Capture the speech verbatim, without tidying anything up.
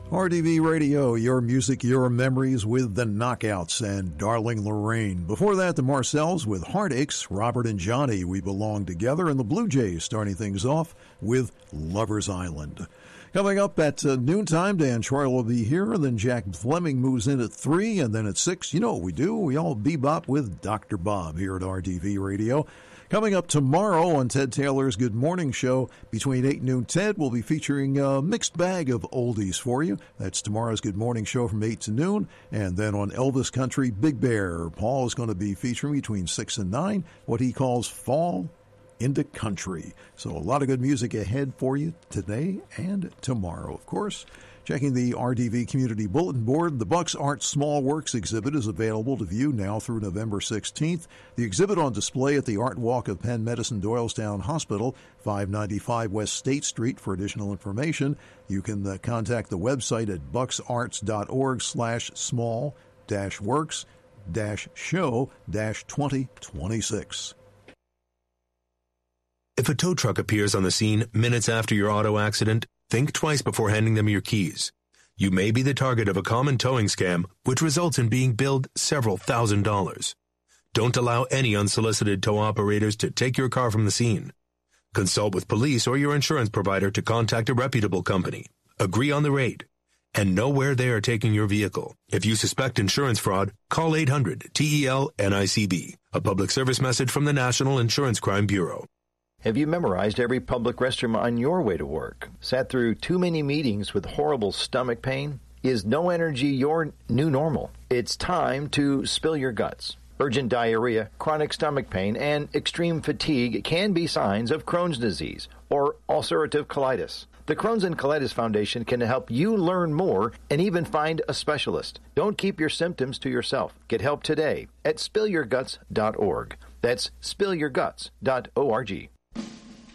R D V Radio, your music, your memories with the Knockouts and Darling Lorraine. Before that, the Marcells with Heartaches, Robert and Johnny, We Belong Together, and the Blue Jays starting things off with Lover's Island. Coming up at uh, noontime, Dan Troy will be here, and then Jack Fleming moves in at three, and then at six, you know what we do, we all bebop with Doctor Bob here at R D V Radio. Coming up tomorrow on Ted Taylor's Good Morning Show, between eight and noon, Ted will be featuring a mixed bag of oldies for you. That's tomorrow's Good Morning Show from eight to noon. And then on Elvis Country, Big Bear, Paul is going to be featuring between six and nine, what he calls Fall into Country. So a lot of good music ahead for you today and tomorrow, of course. Checking the R D V Community Bulletin Board, the Bucks Art Small Works exhibit is available to view now through November sixteenth. The exhibit on display at the Art Walk of Penn Medicine Doylestown Hospital, five ninety-five West State Street. For additional information, you can uh, contact the website at bucksarts.org slash small dash works dash show dash twenty twenty-six. If a tow truck appears on the scene minutes after your auto accident, think twice before handing them your keys. You may be the target of a common towing scam, which results in being billed several thousand dollars. Don't allow any unsolicited tow operators to take your car from the scene. Consult with police or your insurance provider to contact a reputable company. Agree on the rate. And know where they are taking your vehicle. If you suspect insurance fraud, call eight hundred T E L N I C B. A public service message from the National Insurance Crime Bureau. Have you memorized every public restroom on your way to work? Sat through too many meetings with horrible stomach pain? Is no energy your new normal? It's time to spill your guts. Urgent diarrhea, chronic stomach pain, and extreme fatigue can be signs of Crohn's disease or ulcerative colitis. The Crohn's and Colitis Foundation can help you learn more and even find a specialist. Don't keep your symptoms to yourself. Get help today at spill your guts dot org. That's spill your guts dot org.